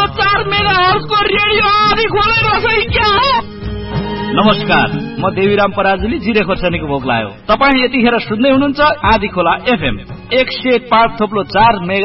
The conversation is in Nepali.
105.4 मेगाहर्जको रेडियो आदि खोलेर चाहिँ क्या हो? नमस्कार, म देवीराम पराजुली जिरे खोर्सानीको भोक लाग्यो। तपाईँ यतिखेर सुन्दै हुनुहुन्छ आदि खोला एफएम 105.4 मेगा